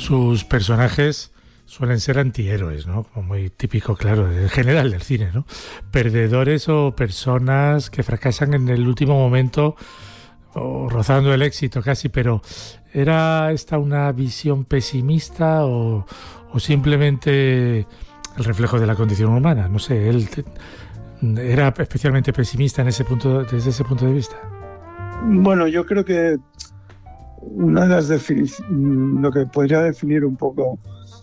sus personajes suelen ser antihéroes, ¿no? Como muy típico, claro, en general del cine, ¿no? Perdedores o personas que fracasan en el último momento o rozando el éxito casi, pero ¿era esta una visión pesimista o simplemente el reflejo de la condición humana? No sé, él era especialmente pesimista en ese punto, desde ese punto de vista. Bueno, yo creo que una de las lo que podría definir un poco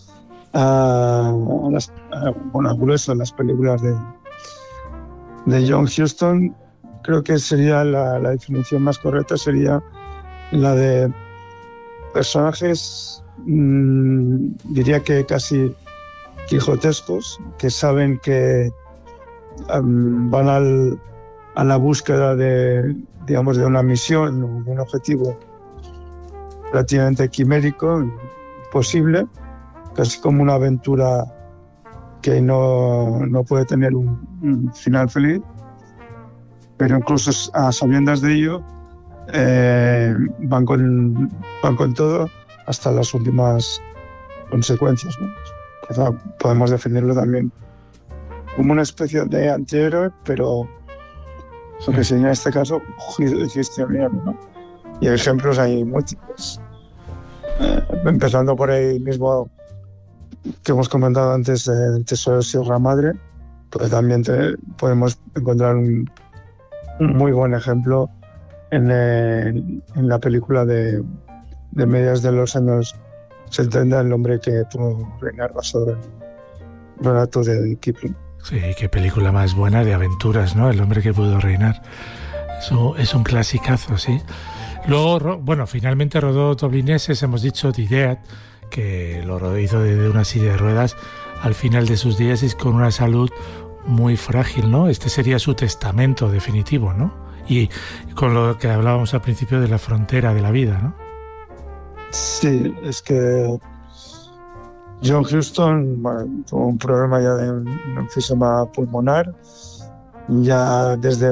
al grueso de las películas de John Huston, creo que sería la definición más correcta, sería la de personajes, diría que casi quijotescos, que saben que van a la búsqueda de una misión o un objetivo relativamente quimérico, imposible, casi como una aventura que no puede tener un final feliz, pero incluso a sabiendas de ello van con todo hasta las últimas consecuencias, ¿no? Quizá podemos definirlo también como una especie de antihéroe, pero lo que sería en este caso cristianismo, ¿no? Y ejemplos hay múltiples. Empezando por ahí mismo que hemos comentado antes, el Tesoro de Sierra Madre, pues también podemos encontrar un muy buen ejemplo en la película de mediados de los años 70, El hombre que pudo reinar, basado en el relato de Kipling. Sí, qué película más buena de aventuras, ¿no? El hombre que pudo reinar. Eso es un clasicazo, sí. Luego, bueno, finalmente rodó Toblineses, hemos dicho, The Dead, que lo hizo de una silla de ruedas al final de sus días y con una salud muy frágil, ¿no? Este sería su testamento definitivo, ¿no? Y con lo que hablábamos al principio de la frontera de la vida, ¿no? Sí, es que John Huston, bueno, tuvo un problema ya de un enfisema pulmonar. Ya desde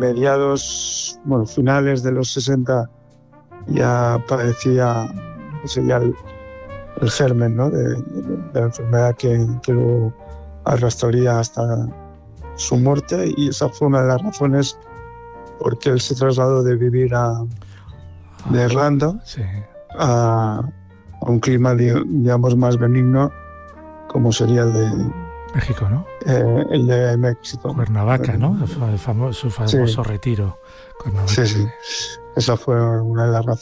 finales de los 60 ya padecía, sería el germen, ¿no? de la enfermedad que lo arrastraría hasta su muerte, y esa fue una de las razones por que él se trasladó de vivir de Irlanda, sí, a un clima, digamos, más benigno, como sería el de México, ¿no? El de México. Cuernavaca, ¿no? Su famoso sí, retiro. Cuernavaca. Sí. Esa fue una de las razones.